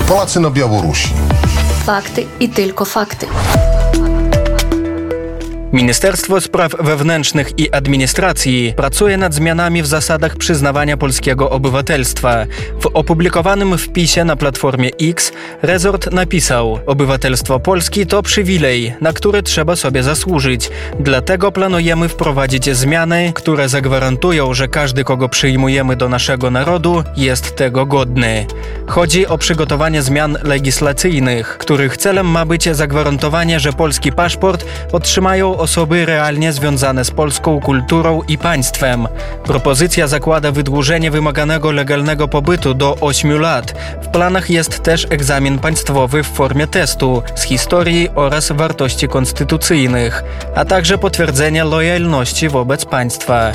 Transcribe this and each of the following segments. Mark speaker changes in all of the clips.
Speaker 1: Polacy na Białorusi.
Speaker 2: Fakty i tylko fakty.
Speaker 3: Ministerstwo Spraw Wewnętrznych i Administracji pracuje nad zmianami w zasadach przyznawania polskiego obywatelstwa. W opublikowanym wpisie na Platformie X resort napisał: obywatelstwo Polski to przywilej, na który trzeba sobie zasłużyć. Dlatego planujemy wprowadzić zmiany, które zagwarantują, że każdy, kogo przyjmujemy do naszego narodu, jest tego godny. Chodzi o przygotowanie zmian legislacyjnych, których celem ma być zagwarantowanie, że polski paszport otrzymają osoby realnie związane z polską kulturą i państwem. Propozycja zakłada wydłużenie wymaganego legalnego pobytu do 8 lat. W planach jest też egzamin państwowy w formie testu z historii oraz wartości konstytucyjnych, a także potwierdzenie lojalności wobec państwa.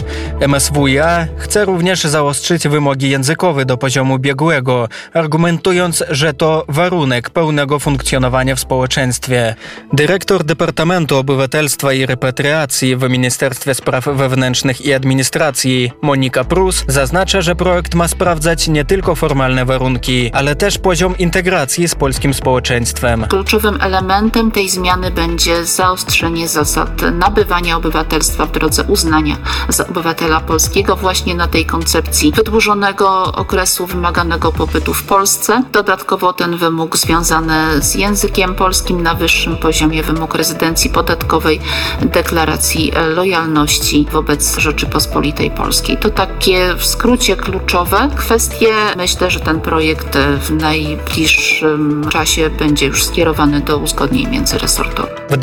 Speaker 3: MSWiA chce również zaostrzyć wymogi językowe do poziomu biegłego, argumentując, że to warunek pełnego funkcjonowania w społeczeństwie. Dyrektor Departamentu Obywatelstwa i Repatriacji w Ministerstwie Spraw Wewnętrznych i Administracji Monika Prus zaznacza, że projekt ma sprawdzać nie tylko formalne warunki, ale też poziom integracji z polskim społeczeństwem.
Speaker 4: Kluczowym elementem tej zmiany będzie zaostrzenie zasad nabywania obywatelstwa w drodze uznania za obywatela polskiego właśnie na tej koncepcji wydłużonego okresu wymaganego pobytu w Polsce. Dodatkowo ten wymóg związany z językiem polskim na wyższym poziomie, wymóg rezydencji podatkowej, deklaracji lojalności wobec Rzeczypospolitej Polskiej. To takie w skrócie kluczowe kwestie. Myślę, że ten projekt w najbliższym czasie będzie już skierowany do uzgodnień międzyresortowych.
Speaker 3: W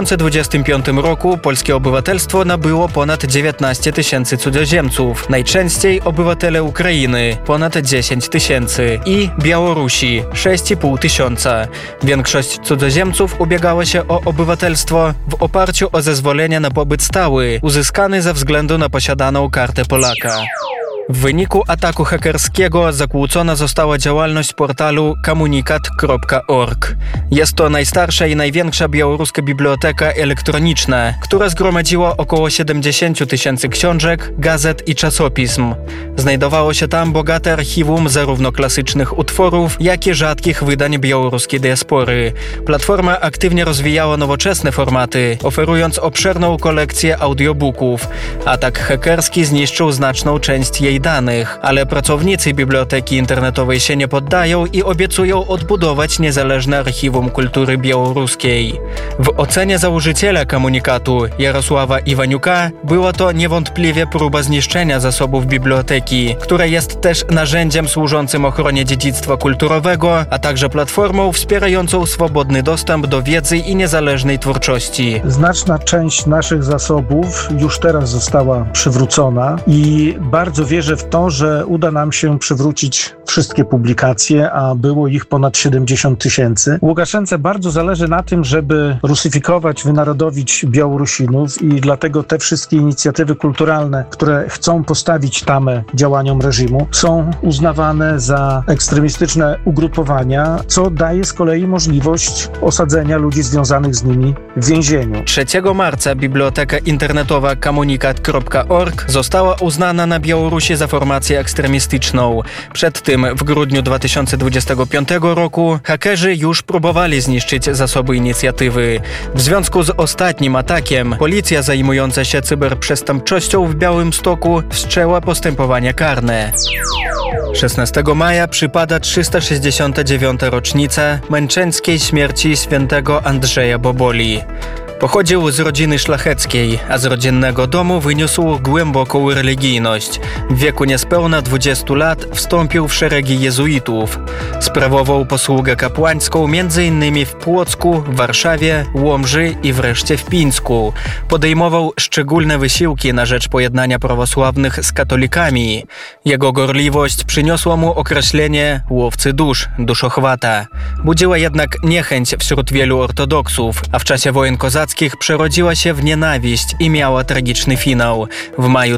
Speaker 3: 2025 roku polskie obywatelstwo nabyło ponad 19 tysięcy cudzoziemców. Najczęściej obywatele Ukrainy – ponad 10 tysięcy i Białorusi – 6,5 tysiąca. Większość cudzoziemców ubiegała się o obywatelstwo w oparciu o zezwolenie na pobyt stały, uzyskany ze względu na posiadaną kartę Polaka. W wyniku ataku hakerskiego zakłócona została działalność portalu komunikat.org. Jest to najstarsza i największa białoruska biblioteka elektroniczna, która zgromadziła około 70 tysięcy książek, gazet i czasopism. Znajdowało się tam bogate archiwum zarówno klasycznych utworów, jak i rzadkich wydań białoruskiej diaspory. Platforma aktywnie rozwijała nowoczesne formaty, oferując obszerną kolekcję audiobooków. Atak hakerski zniszczył znaczną część jej danych, ale pracownicy biblioteki internetowej się nie poddają i obiecują odbudować niezależne archiwum kultury białoruskiej. W ocenie założyciela komunikatu Jarosława Iwaniuka była to niewątpliwie próba zniszczenia zasobów biblioteki, która jest też narzędziem służącym ochronie dziedzictwa kulturowego, a także platformą wspierającą swobodny dostęp do wiedzy i niezależnej twórczości.
Speaker 5: Znaczna część naszych zasobów już teraz została przywrócona i bardzo wierzę w to, że uda nam się przywrócić wszystkie publikacje, a było ich ponad 70 tysięcy. Łukaszence bardzo zależy na tym, żeby rusyfikować, wynarodowić Białorusinów i dlatego te wszystkie inicjatywy kulturalne, które chcą postawić tamę działaniom reżimu, są uznawane za ekstremistyczne ugrupowania, co daje z kolei możliwość osadzenia ludzi związanych z nimi w więzieniu.
Speaker 3: 3 marca biblioteka internetowa komunikat.org została uznana na Białorusi za formację ekstremistyczną. Przed tym w grudniu 2025 roku hakerzy już próbowali zniszczyć zasoby inicjatywy. W związku z ostatnim atakiem policja zajmująca się cyberprzestępczością w Białymstoku wszczęła postępowania karne. 16 maja przypada 369. rocznica męczeńskiej śmierci świętego Andrzeja Boboli. Pochodził z rodziny szlacheckiej, a z rodzinnego domu wyniósł głęboką religijność. W wieku niespełna 20 lat wstąpił w szeregi jezuitów. Sprawował posługę kapłańską m.in. w Płocku, Warszawie, Łomży i wreszcie w Pińsku. Podejmował szczególne wysiłki na rzecz pojednania prawosławnych z katolikami. Jego gorliwość przyniosła mu określenie łowcy dusz, duszochwata. Budziła jednak niechęć wśród wielu ortodoksów, a w czasie wojen kozackich katolickich przerodziła się w nienawiść i miała tragiczny finał. W maju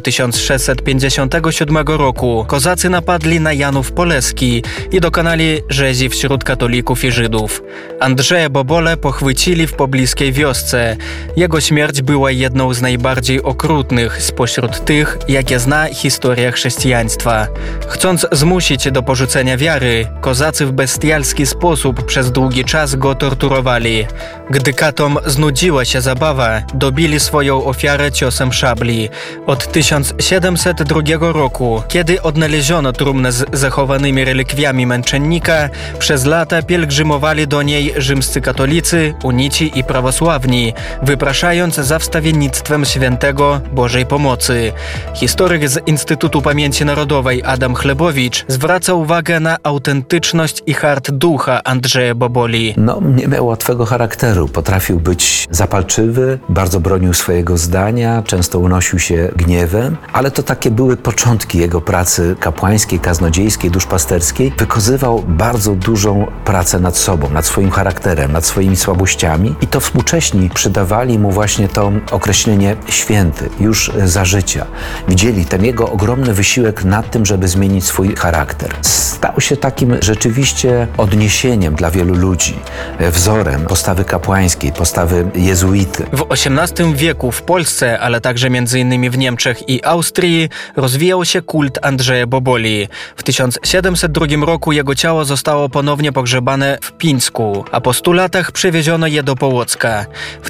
Speaker 3: 1657 roku kozacy napadli na Janów Poleski i dokonali rzezi wśród katolików i Żydów. Andrzeja Bobolę pochwycili w pobliskiej wiosce. Jego śmierć była jedną z najbardziej okrutnych spośród tych, jakie zna historia chrześcijaństwa. Chcąc zmusić do porzucenia wiary, kozacy w bestialski sposób przez długi czas go torturowali. Gdy katom znudziła się zabawa, dobili swoją ofiarę ciosem szabli. Od 1702 roku, kiedy odnaleziono trumnę z zachowanymi relikwiami męczennika, przez lata pielgrzymowali do niej rzymscy katolicy, unici i prawosławni, wypraszając za wstawiennictwem świętego Bożej Pomocy. Historyk z Instytutu Pamięci Narodowej Adam Chlebowicz zwraca uwagę na autentyczność i hart ducha Andrzeja Boboli.
Speaker 1: Nie miał łatwego charakteru. Potrafił być zapalczywy, bardzo bronił swojego zdania, często unosił się gniewem, ale to takie były początki jego pracy kapłańskiej, kaznodziejskiej, duszpasterskiej. Wykazywał bardzo dużą pracę nad sobą, nad swoim charakterem, nad swoimi słabościami i to współcześni przydawali mu właśnie to określenie święty, już za życia. Widzieli ten jego ogromny wysiłek nad tym, żeby zmienić swój charakter. Stał się takim rzeczywiście odniesieniem dla wielu ludzi, wzorem postawy kapłańskiej, postawy jezuity.
Speaker 3: W XVIII wieku w Polsce, ale także m.in. w Niemczech i Austrii rozwijał się kult Andrzeja Boboli. W 1702 roku jego ciało zostało ponownie pogrzebane w Pińsku, a po 100 latach przewieziono je do Połocka. W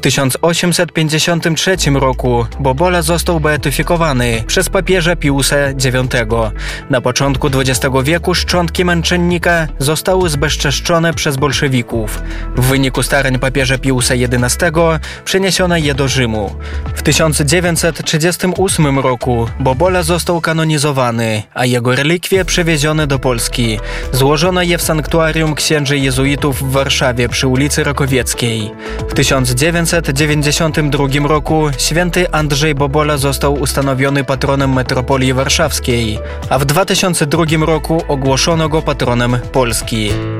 Speaker 3: 1853 roku Bobola został beatyfikowany przez papieża Piusa IX. Na początku XX wieku szczątki męczennika zostały zbezczeszczone przez bolszewików. W wyniku starań papieża Piusa XI przeniesiono je do Rzymu. W 1938 roku Bobola został kanonizowany, a jego relikwie przewiezione do Polski. Złożono je w sanktuarium księży jezuitów w Warszawie przy ulicy Rakowieckiej. W 1992 roku święty Andrzej Bobola został ustanowiony patronem metropolii warszawskiej, a w 2002 roku ogłoszono go patronem Polski.